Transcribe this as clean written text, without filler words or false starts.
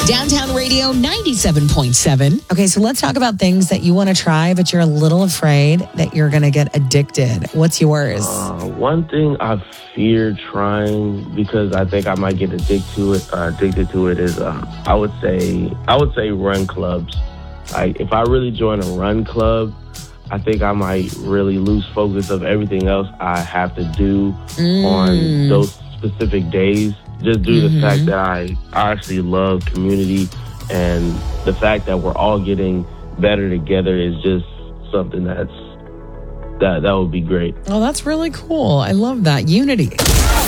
Downtown Radio 97.7. Okay, so let's talk about things that you want to try, but you're a little afraid that you're going to get addicted. What's yours? One thing I fear trying because I think I might get addicted to it is I would say run clubs. Like if I really join a run club, I think I might really lose focus of everything else I have to do on those specific days. Just due to the fact that I actually love community, and the fact that we're all getting better together is just something that would be great. Oh, that's really cool. I love that. Unity.